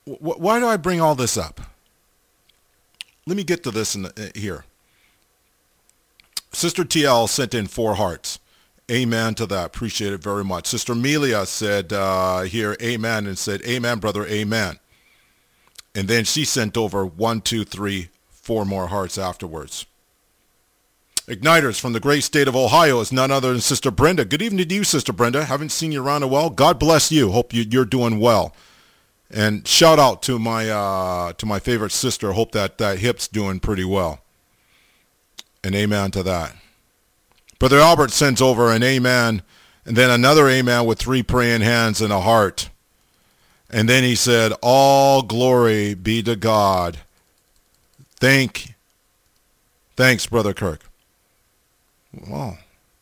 Why do I bring all this up? Let me get to this here. Sister TL sent in 4 hearts. Amen to that. Appreciate it very much. Sister Melia said here, amen, and said, amen, brother, amen. And then she sent over 1, 2, 3, 4 more hearts afterwards. Igniters from the great state of Ohio is none other than Sister Brenda. Good evening to you, Sister Brenda. Haven't seen you around a while. God bless you. Hope you're doing well. And shout out to my favorite sister. Hope that hip's doing pretty well. And amen to that. Brother Albert sends over an amen, and then another amen with 3 praying hands and a heart. And then he said, all glory be to God. Thanks, Brother Kirk. Well,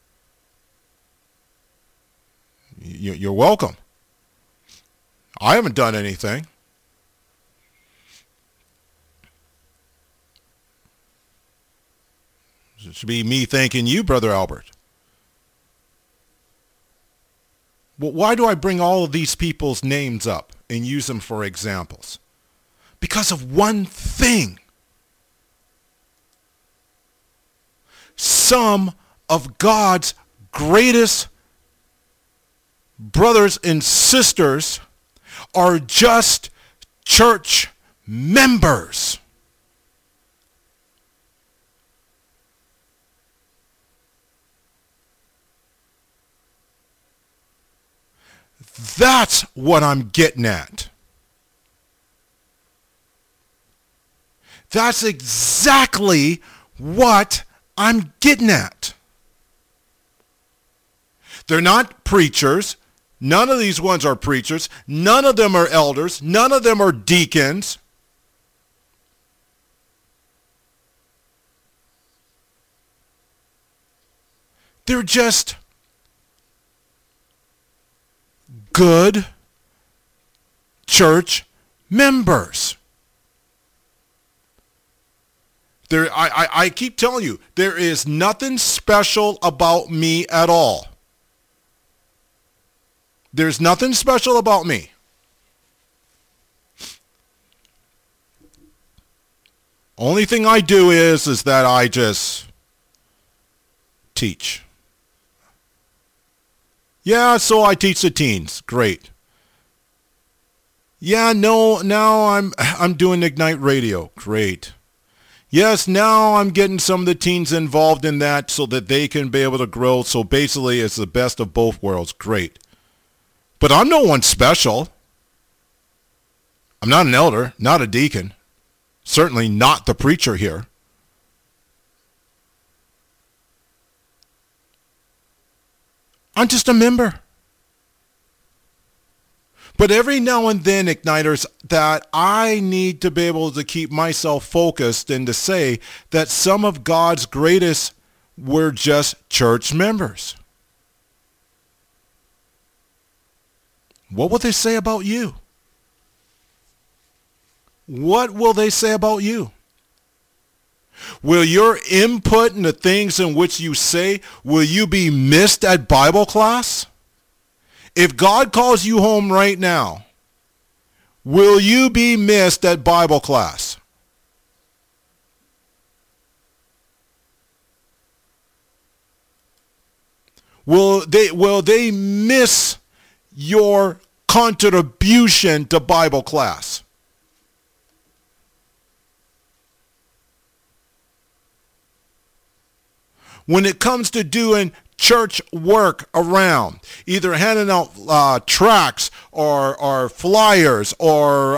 you're welcome. I haven't done anything. It should be me thanking you, Brother Albert. Well, why do I bring all of these people's names up and use them for examples? Because of one thing. Some of God's greatest brothers and sisters are just church members. That's what I'm getting at. That's exactly what I'm getting at. They're not preachers. None of these ones are preachers. None of them are elders. None of them are deacons. They're just good church members. I keep telling you, there is nothing special about me at all. There's nothing special about me. Only thing I do is that I just teach. Yeah, so I teach the teens. Great. Yeah, no, now I'm doing Ignite Radio. Great. Yes, now I'm getting some of the teens involved in that so that they can be able to grow. So basically it's the best of both worlds. Great. But I'm no one special. I'm not an elder, not a deacon. Certainly not the preacher here. I'm just a member. But every now and then, Igniters, that I need to be able to keep myself focused and to say that some of God's greatest were just church members. What will they say about you? What will they say about you? Will your input in the things in which you say, will you be missed at Bible class? If God calls you home right now, will you be missed at Bible class? Will they miss your contribution to Bible class? When it comes to doing church work around, either handing out tracts or flyers or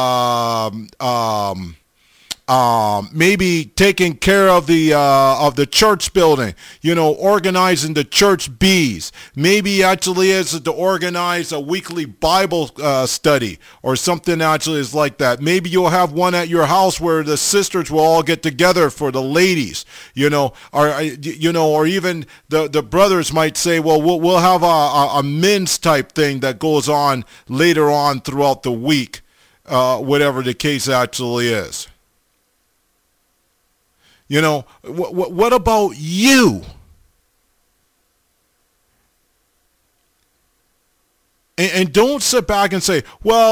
maybe taking care of the church building, organizing the church bees. Maybe actually is to organize a weekly Bible study or something actually is like that. Maybe you'll have one at your house where the sisters will all get together for the ladies, or even the brothers might say, well, we'll have a men's type thing that goes on later on throughout the week, whatever the case actually is. What about you? And don't sit back and say, well,